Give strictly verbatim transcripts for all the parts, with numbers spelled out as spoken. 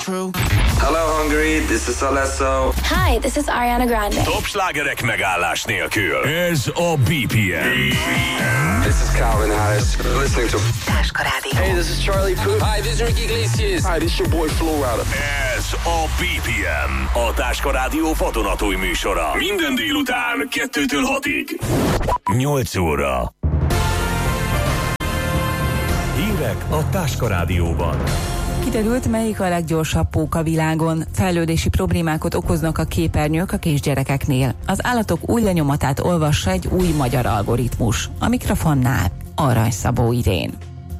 crew. Hello Hungary, this is Alesso. Hi, this is Ariana Grande. Top slágerek megállás nélkül. Ez a bé pé em. This is Calvin Harris. Listening to Táska Rádió. Hey, this is Charlie Puth. Hi, this is Ricky Iglesias. Hi, this is your boy Flo Rida. Ez a bé pé em. A Táska Rádió vadonatúj műsora. Minden délután kettőtől hatig. nyolc óra. Hírek a Táska Rádióban. Kiderült, melyik a leggyorsabb pók a világon. Fejlődési problémákat okoznak a képernyők a kisgyerekeknél. Az állatok új lenyomatát olvassa egy új magyar algoritmus. A mikrofonnál Arany Szabó Irén.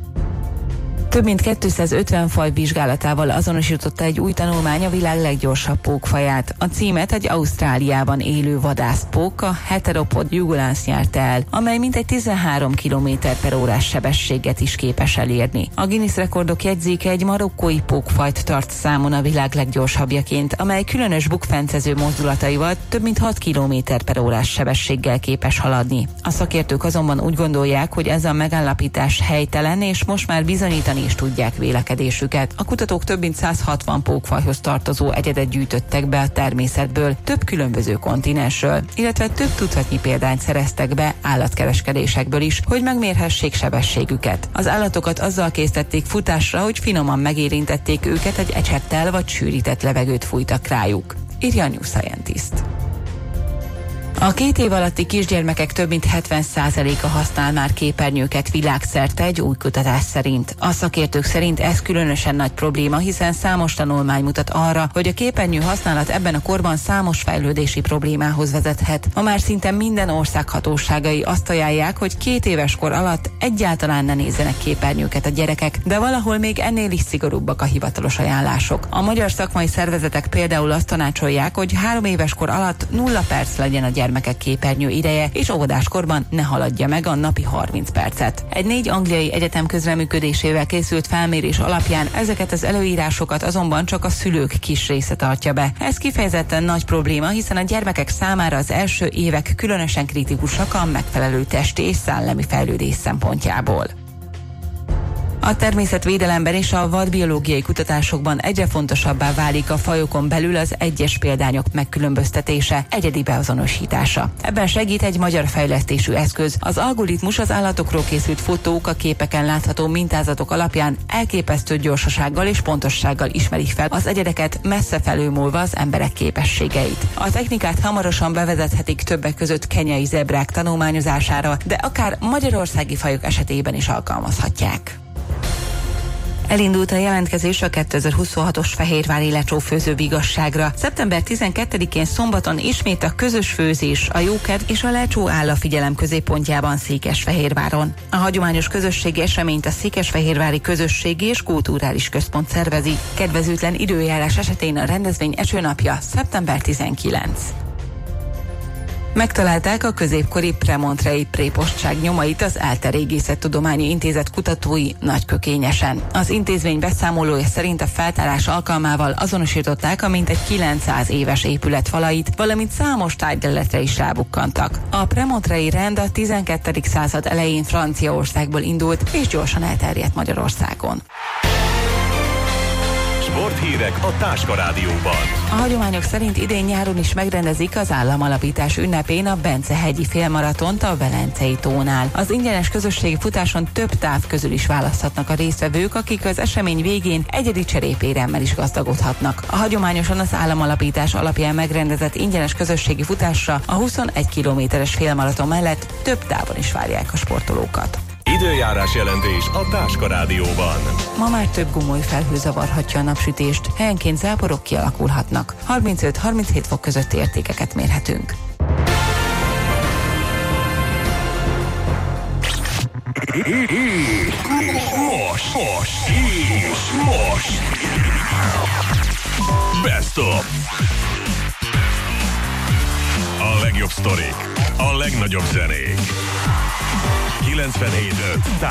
Több mint kétszázötven faj vizsgálatával azonosította egy új tanulmány a világ leggyorsabb pókfaját. A címet egy Ausztráliában élő vadászpók, a Heteropod jugulans nyerte el, amely mintegy tizenhárom kilométer per órás sebességet is képes elérni. A Guinness rekordok jegyzéke egy marokkói pókfajt tart számon a világ leggyorsabbjaként, amely különös bukfencező mozdulataival több mint hat kilométer per órás sebességgel képes haladni. A szakértők azonban úgy gondolják, hogy ez a megállapítás helytelen, és most már bizonyítani is tudják vélekedésüket. A kutatók több mint száz hatvan pókfajhoz tartozó egyedet gyűjtöttek be a természetből, több különböző kontinensről, illetve több tucatnyi példányt szereztek be állatkereskedésekből is, hogy megmérhessék sebességüket. Az állatokat azzal késztették futásra, hogy finoman megérintették őket egy ecsettel vagy sűrített levegőt fújtak rájuk, írja a New Scientist. A két év alatti kisgyermekek több mint hetven százaléka használ már képernyőket világszerte egy új kutatás szerint. A szakértők szerint ez különösen nagy probléma, hiszen számos tanulmány mutat arra, hogy a képernyő használat ebben a korban számos fejlődési problémához vezethet. Ma már szinte minden ország hatóságai azt ajánlják, hogy két éves kor alatt egyáltalán ne nézzenek képernyőket a gyerekek, de valahol még ennél is szigorúbbak a hivatalos ajánlások. A magyar szakmai szervezetek például azt tanácsolják, hogy három éves kor alatt nulla perc legyen a gyermek gyermekek képernyő ideje, és óvodáskorban ne haladja meg a napi harminc percet. Egy négy angliai egyetem közreműködésével készült felmérés alapján ezeket az előírásokat azonban csak a szülők kis része tartja be. Ez kifejezetten nagy probléma, hiszen a gyermekek számára az első évek különösen kritikusak a megfelelő testi és szellemi fejlődés szempontjából. A természetvédelemben és a vadbiológiai kutatásokban egyre fontosabbá válik a fajokon belül az egyes példányok megkülönböztetése, egyedi beazonosítása. Ebben segít egy magyar fejlesztésű eszköz. Az algoritmus az állatokról készült fotók, a képeken látható mintázatok alapján elképesztő gyorsasággal és pontossággal ismeri fel az egyedeket, messze felülmúlva az emberek képességeit. A technikát hamarosan bevezethetik többek között kenyai zebrák tanulmányozására, de akár magyarországi fajok esetében is alkalmazhatják. Elindult a jelentkezés a kétezer-huszonhatos fehérvári lecsó főzővigasságra. szeptember tizenkettedikén szombaton ismét a közös főzés, a jókedv és a lecsó áll a figyelem középpontjában Székesfehérváron. A hagyományos közösségi eseményt a Székesfehérvári Közösségi és Kulturális Központ szervezi. Kedvezőtlen időjárás esetén a rendezvény esőnapja szeptember tizenkilencedike. Megtalálták a középkori premontrei prépostság nyomait az ELTE Régészettudományi Intézet kutatói Nagykökényesen. Az intézmény beszámolója szerint a feltárás alkalmával azonosították a mintegy kilencszáz éves épület falait, valamint számos tárgyleletre is rábukkantak. A premontrei rend a tizenkettedik század elején Franciaországból indult, és gyorsan elterjedt Magyarországon. Sporthírek a Táska Rádióban. A hagyományok szerint idén nyáron is megrendezik az államalapítás ünnepén a Bence-hegyi félmaratont a Velencei tónál. Az ingyenes közösségi futáson több táv közül is választhatnak a résztvevők, akik az esemény végén egyedi cserépéremmel is gazdagodhatnak. A hagyományosan az államalapítás alapján megrendezett ingyenes közösségi futásra a huszonegy kilométeres félmaraton mellett több távon is várják a sportolókat. Időjárás jelentés a Táska Rádióban. Ma már több gomoly felhő zavarhatja a napsütést, helyenként záporok kialakulhatnak. harmincöt-harminchét fok közötti értékeket mérhetünk. Most, most, és most. Best of. A legjobb sztorik, a legnagyobb zenék. kilencvenhét öt